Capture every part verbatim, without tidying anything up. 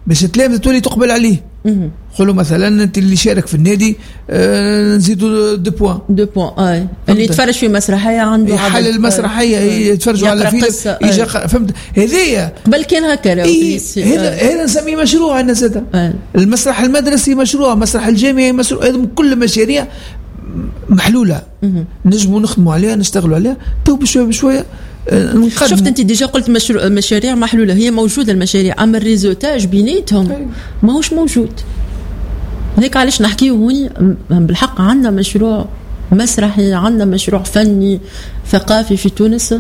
باش التلامذة تولي تقبل عليه. قولوا مثلا انت اللي شارك في النادي آه نزيدوا دو بوان دو بوان اي اللي يتفرج في مسرحيه عنده حل المسرحيه يتفرجوا على فيلم يجا فهمت هذايا قبل كان هكا هذا هذا نسميه مشروع انا زاد المسرح المدرسي مشروع مسرح الجامعي مشروع هذا كل مشاريع محلوله نجموا نخدموا عليها نشتغلوا عليها تو بشويه بشويه. شفت انت ديجا قلت مشروع مشاريع محلوله هي موجوده المشاريع اما الريزوتاج بيناتهم ماهوش موجود. هيك علاش نحكيه هوني بالحق عندنا مشروع مسرحي عندنا مشروع فني ثقافي في تونس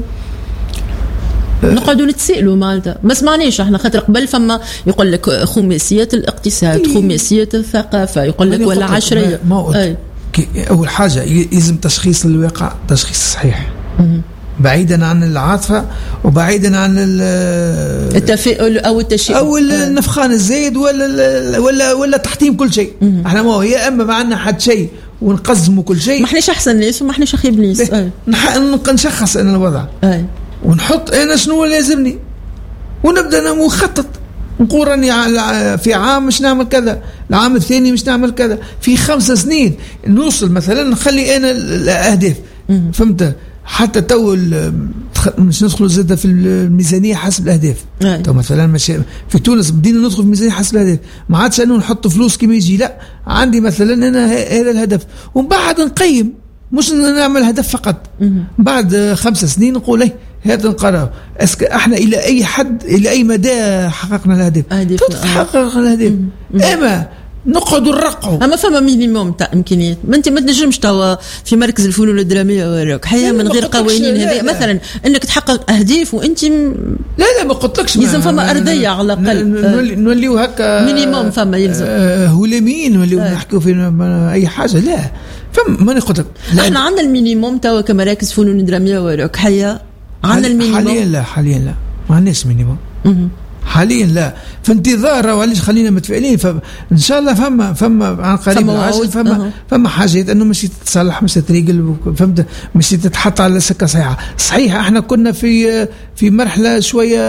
نقعدوا نتسائلوا مالتا ما سمعناش احنا خاطر قبل فما يقول لك خماسيه الاقتصاد خماسيه الثقافه يقول لك ولا عشريه. اول حاجه يلزم تشخيص الواقع تشخيص صحيح بعيدا عن العاطفه وبعيدا عن التفاؤل او التشاؤم او النفخان الزايد ولا ولا ولا تحطيم كل شيء. احنا ما هو يا اما ما عندنا حد شيء ونقزموا كل شيء ما احناش احسن ناس وما احناش خيب ناس نشخص انا الوضع أي. ونحط انا شنو لازمني ونبدا انا مخطط نقول راني في عام مش نعمل كذا العام الثاني مش نعمل كذا في خمس سنين نوصل مثلا نخلي انا الاهداف فهمت حتى تو مش ندخلوا زاده في الميزانيه حسب الاهداف. تو مثلا مش في تونس بدينا ندخل في الميزانيه حسب الاهداف ما عادش انه نحط فلوس كما يجي لا عندي مثلا انا هذا الهدف ومن بعد نقيم مش نعمل هدف فقط بعد خمس سنين نقول ايه هذا نقرأ اسك احنا الى اي حد الى اي مدى حققنا الاهداف تحقق الاهداف اما نقعدوا نرقعوا اما فما مينيموم تاع امكانيات ما انت ما تنجمش توا في مركز الفنون الدراميه وراك حياه من غير قوانين هذه مثلا انك تحقق اهداف وانت م... لا لا ما قلتلكش يلزم فما ارضيه على الاقل نوليو هكا مينيموم فما يلزم آه هلاميين نوليو نحكيو في اي حاجه لا فما ماني قلت لك احنا عندنا المينيموم توا كمراكز فنون دراميه وراك حياه عندنا المينيموم حاليا لا حاليا لا ما عندناش مينيموم حاليا لا في انتظار وعلاش خلينا متفائلين فان شاء الله فما فما عن قريب العاجل فما أه. فما حاجات انه مش تتصلح مش تتريقل فهمت مش تتحط على سكه صحيحه صحيح احنا كنا في في مرحله شويه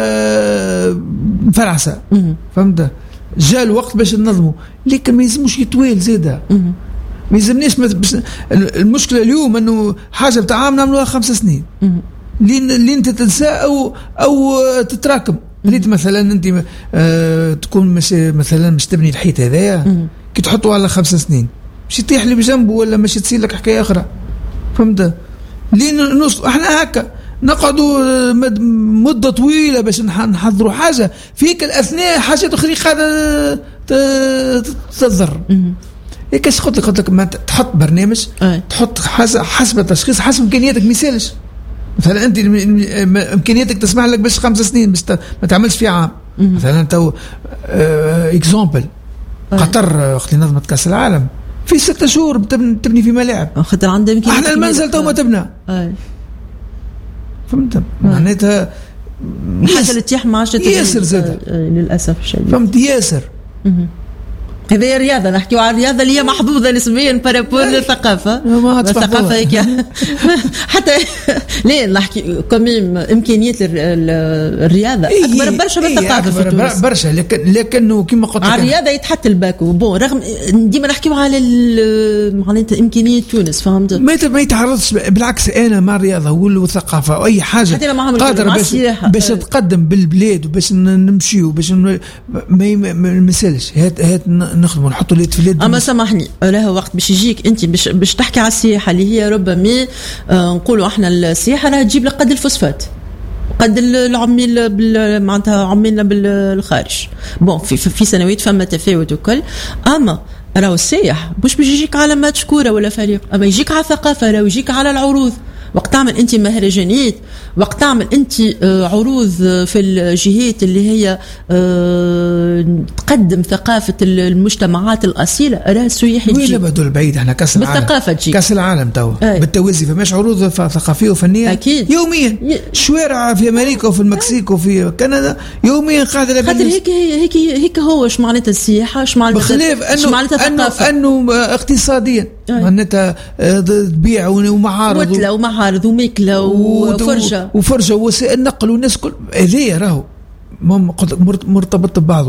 مفرعسه فهمت جاء الوقت باش ننظموا لكن ما يلزموش يطويل زاده ما يلزمنيش المشكله اليوم انه حاجه بتاع عام نعملوها خمس سنين لين لين تتنسى او او تتراكم ريت مثلا انت آه تكون مش مثلا مش تبني الحيط هذايا كي تحطوا على خمس سنين مش يطيح لي بجنبه ولا مش تصير لك حكايه اخرى فهمت لين نوصل احنا هكا نقعدوا مده طويله باش نحضروا حاجه فيك الاثناء حاجات اخرى قاعده تتضر هيك اش قلت لك قلت لك ما تحط برنامج أي. تحط حسب التشخيص حسب امكانياتك ما يسالش مثلا انت امكانياتك تسمح لك باش خمس سنين باش ما تعملش في عام مثلا تو اه اكزامبل قطر وقت نظمت كاس العالم في ستة شهور تبني في ملاعب خاطر عندها امكانيات احنا المنزل تو ما تبنى اي فهمت معناتها حاجه اللي تيح ما عادش ياسر زاد للاسف الشديد فهمت ياسر هذه رياضة نحكيو على الرياضة اللي هي محظوظة نسبيا بارابور للثقافة الثقافة هيك حتى ليه نحكي كميم إمكانيات الرياضة أكبر برشا من الثقافة في تونس برشا لكن لكنه كما قلت على الرياضة يتحط الباكو بون رغم ديما نحكيو على معناتها إمكانيات تونس فهمت ما ما يتعرضش بالعكس أنا مع الرياضة والثقافة أو أي حاجة قادر باش باش تقدم بالبلاد وباش نمشي وباش ما يمثلش هات هات نخدموا نحطوا اليد في اليد اما سامحني لها وقت باش يجيك انت باش باش تحكي على السياحه اللي هي ربما آه نقولوا احنا السياحه راها تجيب لك قد الفوسفات قد العميل معناتها عميلنا بالخارج بون في, في سنوات فما تفاوت وكل اما راهو السياح مش باش يجيك على ماتش كوره ولا فريق اما يجيك على ثقافه راهو يجيك على العروض وقت تعمل انت مهرجانات وقت تعمل انت عروض في الجهات اللي هي تقدم ثقافه المجتمعات الاصيله راه السياح يجي وين بدو البعيد احنا كاس العالم بالثقافه تجي كاس العالم تو بالتوازي فماش عروض ثقافيه وفنيه أكيد. يوميا ي... شوارع في امريكا وفي المكسيك وفي كندا يوميا قاعده خاطر هيك هيك هيك هو اش معناتها السياحه اش معناتها بخلاف انه انه انه اقتصاديا معناتها تبيع ومعارض وتله ومعارض وماكله وفرجه وفرجه وسائل نقل والناس كل هذه راهو مرتبط ببعض.